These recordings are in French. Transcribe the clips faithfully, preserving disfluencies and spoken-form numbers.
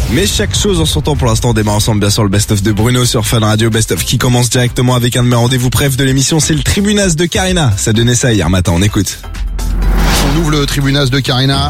Mais chaque chose en son temps. Pour l'instant, on démarre ensemble bien sûr le best-of de Bruno sur Fun Radio. Best-of qui commence directement avec un de mes rendez-vous préf de l'émission. C'est le Tribunas de Karina. Ça donnait ça hier matin, on écoute. On ouvre le Tribunas de Karina.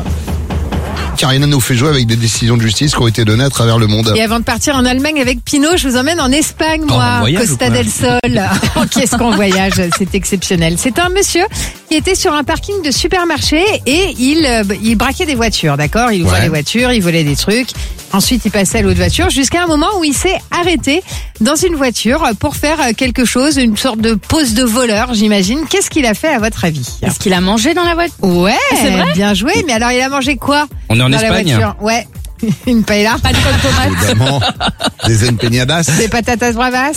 Karina nous fait jouer avec des décisions de justice qui ont été données à travers le monde. Et avant de partir en Allemagne avec Pinot, je vous emmène en Espagne, moi, oh, Costa del Sol. Oh, qu'est-ce qu'on voyage, c'est exceptionnel. C'est un monsieur qui était sur un parking de supermarché et il, euh, il braquait des voitures, d'accord? Il ouvrait Ouais. les voitures, il volait des trucs. Ensuite, il passait à l'autre voiture jusqu'à un moment où il s'est arrêté dans une voiture pour faire quelque chose, une sorte de pause de voleur, j'imagine. Qu'est-ce qu'il a fait à votre avis? Est-ce qu'il a mangé dans la voiture? Ouais, c'est vrai bien joué. Mais alors, il a mangé quoi? On est en dans Espagne. la voiture? Ouais. Une paella, Pas de tomate. Évidemment, des empanadas. des patatas bravas.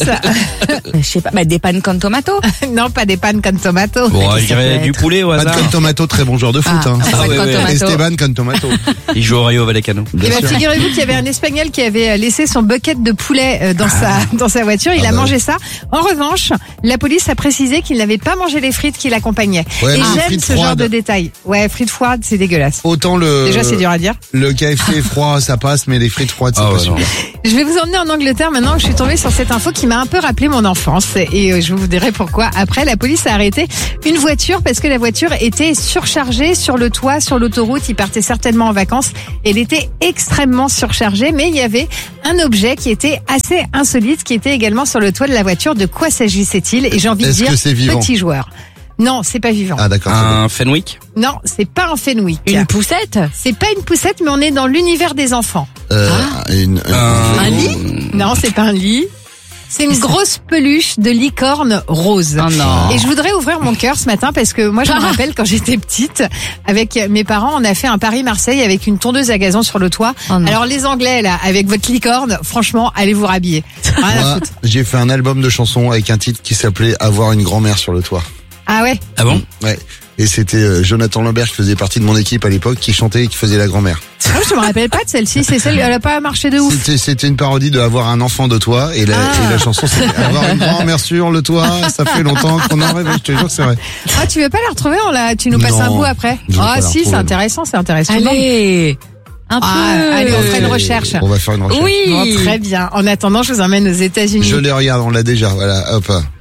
Je sais pas, bah, des pannes con tomato. Non, pas des pannes con tomato. Bon, Qu'est-ce je que ça dirais peut du être poulet au Pas de hasard. con tomato, très bon joueur de foot. Ah, hein. pas de ouais, con ouais. tomato. Esteban con tomato. Il joue au Rio Vallecano. Eh Bien ben, sûr. figurez-vous qu'il y avait un Espagnol qui avait laissé son bucket de poulet euh, dans sa dans sa voiture. Il Ah a bah mangé ça. En revanche, la police a précisé qu'il n'avait pas mangé les frites qui l'accompagnaient. Ouais, Et mais les j'aime frites ce genre froides. de détails. Ouais, frites froides, c'est dégueulasse. Autant le, Déjà, c'est dur à dire. le K F C froid, ça passe, mais les frites froides, c'est Ah pas ouais, super. non. Je vais vous emmener en Angleterre maintenant. Je suis tombée sur cette info qui m'a un peu rappelé mon enfance et euh, je vous dirai pourquoi. Après, la police a arrêté une voiture parce que la voiture était surchargée sur le toit, sur l'autoroute. Il partait certainement en vacances. Elle était extrêmement surchargée, mais il y avait un objet qui était assez insolite qui était également sur le toit de la voiture. De quoi s'agissait-il? Et j'ai envie de Est-ce dire que c'est vivant? petit joueur. Non, c'est pas vivant. Ah d'accord. c'est bon. Un Fenwick. Non, c'est pas un Fenwick. Une poussette? C'est pas une poussette, mais on est dans l'univers des enfants. Euh, une, Un, Un lit? Non, c'est pas un lit. C'est une grosse peluche de licorne rose. Oh non. Et je voudrais ouvrir mon cœur ce matin parce que moi je me rappelle quand j'étais petite, avec mes parents, on a fait un Paris-Marseille avec une tondeuse à gazon sur le toit. Oh non. Alors les Anglais là, avec votre licorne, franchement, allez vous rhabiller. Rien à Moi, foutre. j'ai fait un album de chansons avec un titre qui s'appelait Avoir une grand-mère sur le toit. Ah ouais. Ah bon? Ouais. Et c'était euh, Jonathan Lambert qui faisait partie de mon équipe à l'époque, qui chantait et qui faisait la grand-mère. Moi je me rappelle pas de celle-ci, c'est celle, elle a pas marché de ouf. C'était, c'était une parodie de Avoir un enfant de toi, et la, Ah. et la chanson c'est Avoir une grand-mère sur le toit, ça fait longtemps qu'on en rêve, je te jure que c'est vrai. Ah tu veux pas la retrouver? On la, tu nous passes Non, un bout après. je veux Ah pas la si, retrouver, c'est non. intéressant, c'est intéressant. Allez. Un Ah, peu. allez, on fait une recherche. On va faire une recherche. Oui. Bon, très bien. En attendant, je vous emmène aux États-Unis. Je les regarde, on l'a déjà, voilà, hop.